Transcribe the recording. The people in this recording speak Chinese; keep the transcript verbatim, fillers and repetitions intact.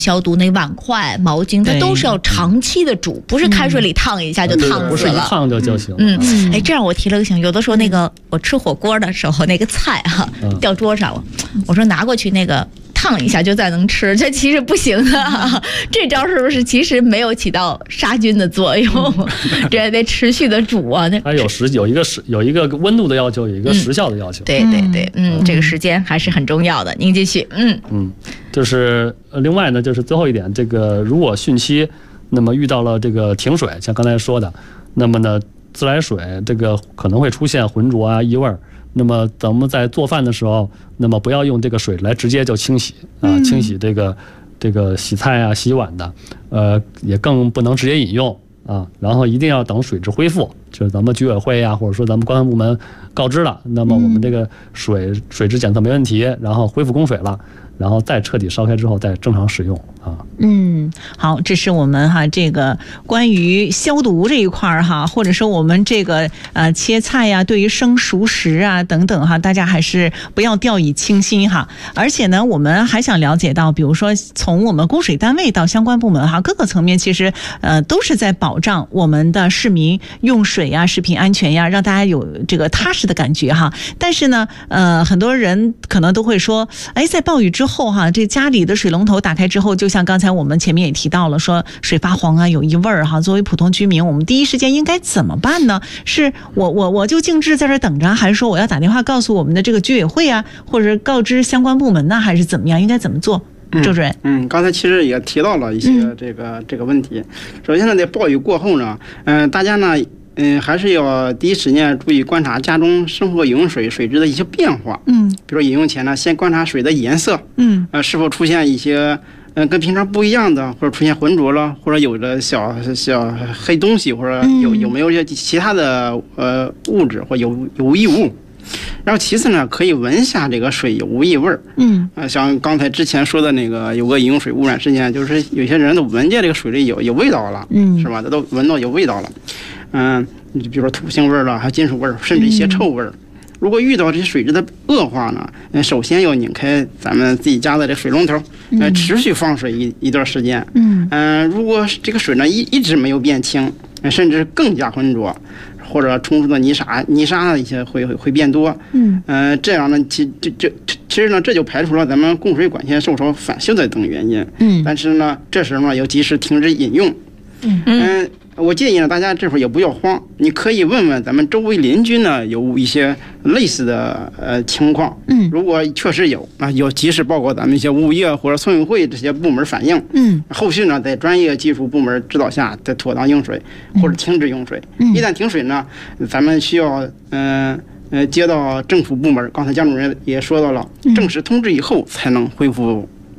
消毒那碗筷、毛巾，它都是要长期的煮，不是开水里烫一下就烫死了， 不是一烫就就行。 嗯，哎，这样我提了个醒，有的时候那个我吃火锅的时候，那个菜哈、啊、掉桌上了，我说拿过去那个烫一下就再能吃，这其实不行的。这招是不是其实没有起到杀菌的作用？这得持续的煮啊。 它有时有一个时有一个温度的要求，有一个时效的要求。 嗯、对对对，嗯，这个时间还是很重要的。您继续，嗯嗯，就是另外呢，就是最后一点，这个如果汛期，那么遇到了这个停水，像刚才说的，那么呢，自来水这个可能会出现浑浊啊、异味儿。那么咱们在做饭的时候，那么不要用这个水来直接就清洗啊，清洗这个这个洗菜啊、洗碗的，呃，也更不能直接饮用啊。然后一定要等水质恢复，就是咱们居委会呀、啊，或者说咱们官方部门告知了，那么我们这个水水质检测没问题，然后恢复供水了，然后再彻底烧开之后再正常使用啊。 嗯，好，这是我们哈这个关于消毒这一块哈，或者说我们这个呃切菜呀、啊，对于生熟食啊等等哈，大家还是不要掉以轻心哈。而且呢，我们还想了解到，比如说从我们供水单位到相关部门哈，各个层面其实呃都是在保障我们的市民用水呀、食品安全呀，让大家有这个踏实的感觉哈。但是呢，呃，很多人可能都会说，哎，在暴雨之后哈，这家里的水龙头打开之后，就像刚才我们前面也提到了，说水发黄啊，有异味儿哈。作为普通居民，我们第一时间应该怎么办呢？是我我我就静置在这等着，还是说我要打电话告诉我们的这个居委会啊，或者告知相关部门呢，还是怎么样？应该怎么做？周主任， 嗯，刚才其实也提到了一些这个、嗯、这个问题。首先呢，在暴雨过后呢，嗯、呃，大家呢。嗯，还是要第一时间注意观察家中生活饮用水水质的一些变化。嗯，比如说饮用前呢，先观察水的颜色。嗯，呃，是否出现一些嗯、呃、跟平常不一样的，或者出现浑浊了，或者有着小小黑东西，或者有有没有一些其他的呃物质或有有异物。然后其次呢，可以闻下这个水有无异味儿。嗯，啊、呃，像刚才之前说的那个有个饮用水污染事件，就是有些人都闻见这个水里有有味道了，嗯，是吧？他都闻到有味道了。嗯，你比如说土腥味儿了，还有金属味儿，甚至一些臭味儿。嗯、如果遇到这些水质的恶化呢，嗯，首先要拧开咱们自己家的这水龙头，呃，持续放水一一段时间。嗯，嗯、呃，如果这个水呢一一直没有变清，甚至更加浑浊，或者冲出的泥沙泥沙的一些会会会变多。嗯，呃，这样呢，其这这其实呢，这就排除了咱们供水管线受潮返修的等原因。嗯，但是呢，这时候呢要及时停止饮用。嗯嗯。呃我建议呢，大家这会儿也不要慌，你可以问问咱们周围邻居呢，有一些类似的呃情况。嗯，如果确实有啊，要及时报告咱们一些物业或者村委会这些部门反映。嗯，后续呢，在专业技术部门指导下，再妥当用水或者停止用水。嗯，一旦停水呢，咱们需要嗯。呃呃，接到政府部门，刚才江主任也说到了，正式通知以后才能恢复